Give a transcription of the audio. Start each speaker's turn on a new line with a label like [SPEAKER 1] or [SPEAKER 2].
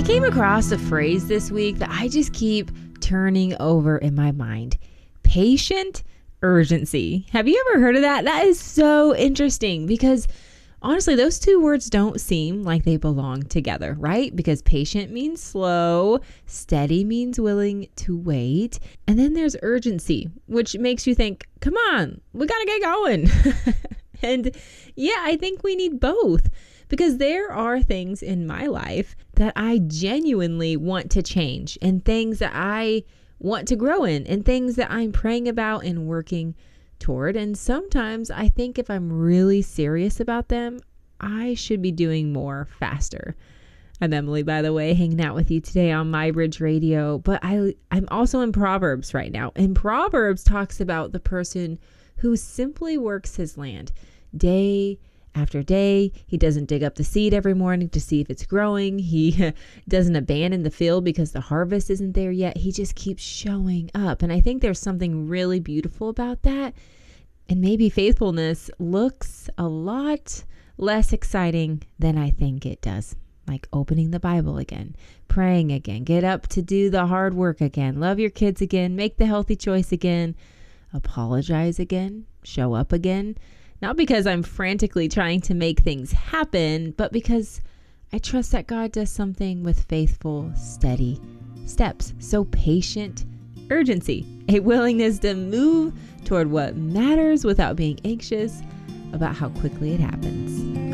[SPEAKER 1] came across a phrase this week that I just keep turning over in my mind. Patient urgency. Have you ever heard of that? That is so interesting because honestly, those two words don't seem like they belong together, right? Because patient means slow, steady means willing to wait, and then there's urgency, which makes you think, come on, we gotta get going. And yeah, I think we need both because there are things in my life that I genuinely want to change and things that I want to grow in and things that I'm praying about and working toward. And sometimes I think if I'm really serious about them, I should be doing more faster. I'm Emily, by the way, hanging out with you today on MyBridge Radio. But I'm also in Proverbs right now. And Proverbs talks about the person who simply works his land day after day. He doesn't dig up the seed every morning to see if it's growing. He doesn't abandon the field because the harvest isn't there yet. He just keeps showing up. And I think there's something really beautiful about that. And maybe faithfulness looks a lot less exciting than I think it does. Like opening the Bible again, praying again, get up to do the hard work again, love your kids again, make the healthy choice again, apologize again, show up again. Not because I'm frantically trying to make things happen, but because I trust that God does something with faithful, steady steps. So patient urgency, a willingness to move toward what matters without being anxious about how quickly it happens.